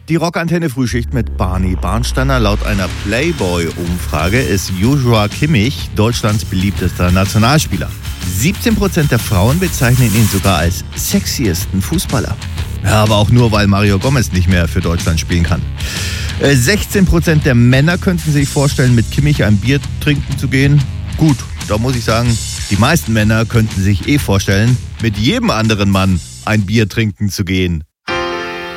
Die Rockantenne-Frühschicht mit Barney Barnsteiner. Laut einer Playboy-Umfrage ist Joshua Kimmich Deutschlands beliebtester Nationalspieler. 17% der Frauen bezeichnen ihn sogar als sexiesten Fußballer. Ja, aber auch nur, weil Mario Gomez nicht mehr für Deutschland spielen kann. 16% der Männer könnten sich vorstellen, mit Kimmich ein Bier trinken zu gehen. Gut, da muss ich sagen, die meisten Männer könnten sich vorstellen, mit jedem anderen Mann ein Bier trinken zu gehen.